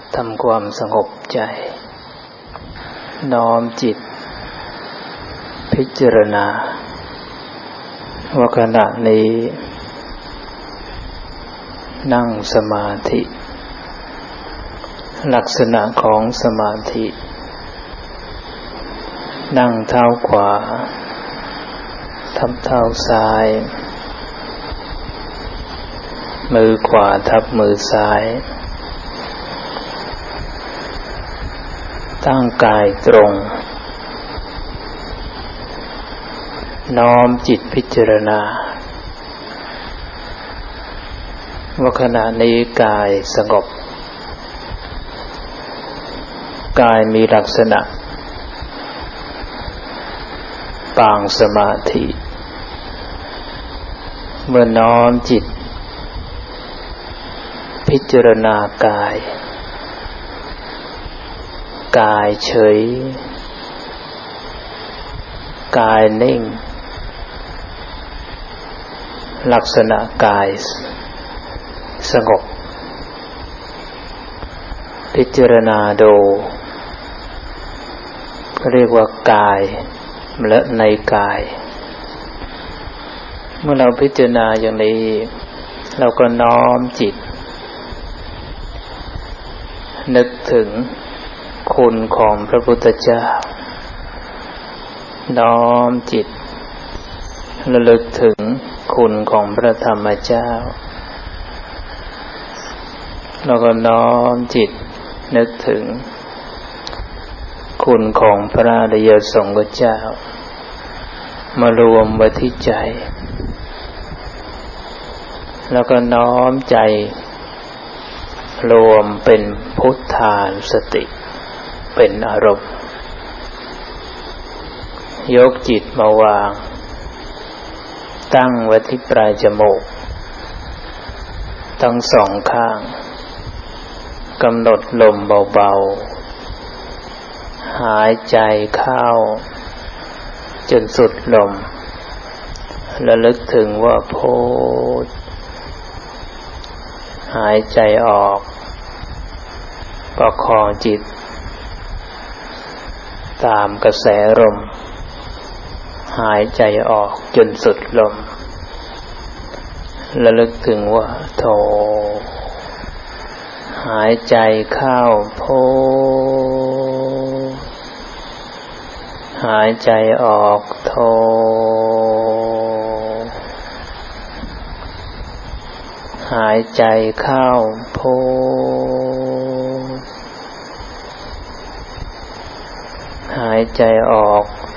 ทำความสงบใจน้อมจิตพิจารณาว่าขณะนี้นั่งสมาธิลักษณะของสมาธินั่งเท้าขวาทับเท้าซ้ายมือขวาทับมือซ้ายตั้งกายตรงน้อมจิตพิจารณาว่าขณะนี้กายสงบกายมีลักษณะปางสมาธิเมื่อน้อมจิตพิจารณากายกายเฉยกายนิ่งลักษณะกายสงบพิจารณาดูเรียกว่ากายและในกายเมื่อเราพิจารณาอย่างนี้เราก็น้อมจิตนึกถึงคุณของพระพุทธเจ้าน้อมจิตระลึกถึงคุณของพระธรรมเจ้าแล้วก็น้อมจิตนึกถึงคุณของพระอริยสงฆ์เจ้ามารวมไว้ที่ใจแล้วก็น้อมใจรวมเป็นพุทธานุสติเป็นอารมณ์ยกจิตมาวางตั้งไว้ที่ปลายจมูกทั้งสองข้างกำหนดลมเบาๆหายใจเข้าจนสุดลมระลึกถึงว่าโพธหายใจออกประคองจิตตามกระแสลมหายใจออกจนสุดลมระลึกถึงว่าโธหายใจเข้าโพหายใจออกโธหายใจเข้าโพหายใจออก